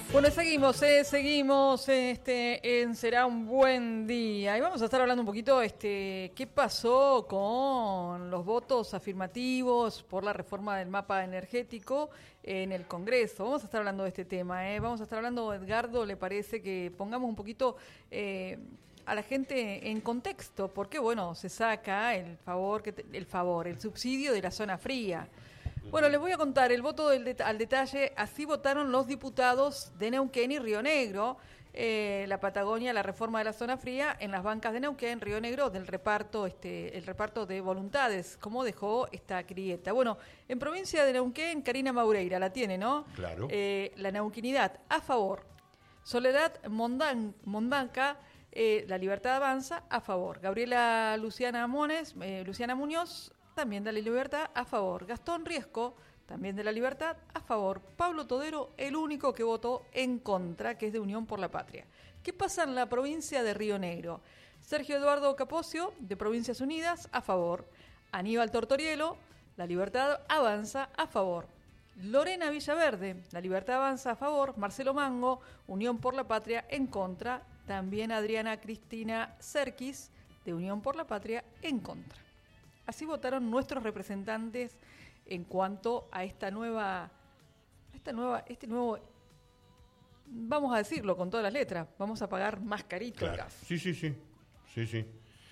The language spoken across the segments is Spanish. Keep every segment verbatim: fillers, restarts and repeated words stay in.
Bueno, seguimos, eh, seguimos este, en Será un Buen Día. Y vamos a estar hablando un poquito este, qué pasó con los votos afirmativos por la reforma del mapa energético en el Congreso. Vamos a estar hablando de este tema. Eh. Vamos a estar hablando, Edgardo, ¿le parece que pongamos un poquito eh, a la gente en contexto? Porque, bueno, se saca el favor, que te, el favor, el subsidio de la zona fría. Bueno, les voy a contar el voto del det- al detalle. Así votaron los diputados de Neuquén y Río Negro, eh, la Patagonia, la reforma de la zona fría, en las bancas de Neuquén, Río Negro, del reparto, este, el reparto de voluntades, como dejó esta grieta. Bueno, en provincia de Neuquén, Karina Maureira, la tiene, ¿no? Claro. Eh, la neuquinidad, a favor. Soledad Mondan, Mondanca, eh, la Libertad Avanza, a favor. Gabriela Luciana Mones, eh, Luciana Muñoz, también de la Libertad, a favor. Gastón Riesco, también de la Libertad, a favor. Pablo Todero, el único que votó en contra, que es de Unión por la Patria. ¿Qué pasa en la provincia de Río Negro? Sergio Eduardo Capocio, de Provincias Unidas, a favor. Aníbal Tortorielo, la Libertad Avanza, a favor. Lorena Villaverde, la Libertad Avanza, a favor. Marcelo Mango, Unión por la Patria, en contra. También Adriana Cristina Serkis, de Unión por la Patria, en contra. Así votaron nuestros representantes en cuanto a esta nueva, a esta nueva, este nuevo, vamos a decirlo con todas las letras, vamos a pagar más carito el Claro. gas. Sí, sí, sí. sí, sí.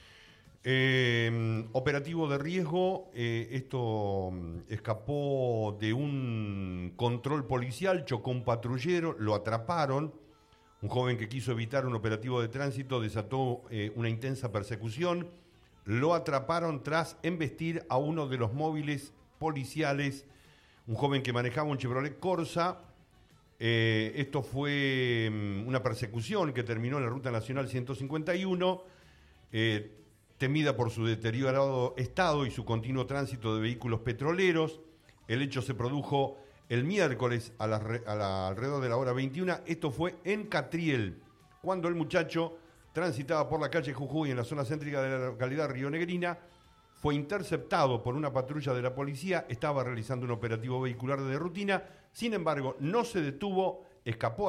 Eh, operativo de riesgo, eh, esto mm, escapó de un control policial, chocó un patrullero, lo atraparon. Un joven que quiso evitar un operativo de tránsito desató eh, una intensa persecución. Lo atraparon tras embestir a uno de los móviles policiales, un joven que manejaba un Chevrolet Corsa. Eh, esto fue um, una persecución que terminó en la Ruta Nacional ciento cincuenta y uno, eh, temida por su deteriorado estado y su continuo tránsito de vehículos petroleros. El hecho se produjo el miércoles a la, a la, alrededor de la hora veintiuna. Esto fue en Catriel, cuando el muchacho transitaba por la calle Jujuy en la zona céntrica de la localidad rionegrina, fue interceptado por una patrulla de la policía, estaba realizando un operativo vehicular de rutina, sin embargo no se detuvo, escapó